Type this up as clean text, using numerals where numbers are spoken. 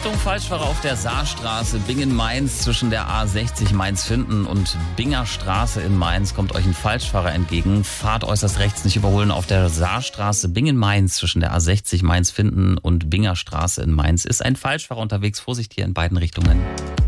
Achtung, Falschfahrer auf der Saarstraße, Bingen-Mainz zwischen der A60 Mainz-Finden und Binger Straße in Mainz kommt euch ein Falschfahrer entgegen. Fahrt äußerst rechts, nicht überholen auf der Saarstraße, Bingen-Mainz zwischen der A60 Mainz-Finden und Binger Straße in Mainz ist ein Falschfahrer unterwegs. Vorsicht hier in beiden Richtungen.